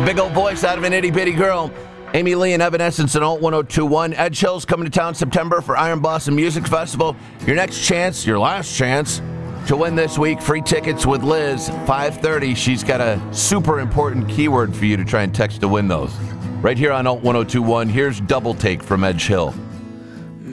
big old voice out of an itty-bitty girl. Amy Lee and Evanescence and Alt 1021. Ed Chill's coming to town September for Iron Blossom Music Festival. Your next chance, your last chance to win this week. Free tickets with Liz, 5:30. She's got a super important keyword for you to try and text to win those. Right here on Alt 1021, here's Double Take from Ed Chill.